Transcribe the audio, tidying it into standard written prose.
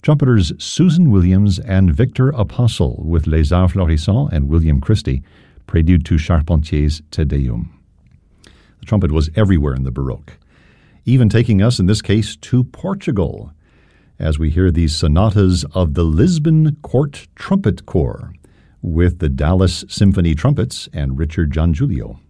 trumpeters Susan Williams and Victor Apostle with Les Arts Florissants and William Christie, Prélude to Charpentier's Te Deum. The trumpet was everywhere in the Baroque, even taking us, in this case, to Portugal, as we hear these sonatas of the Lisbon Court Trumpet Corps with the Dallas Symphony Trumpets and Richard Giangiulio.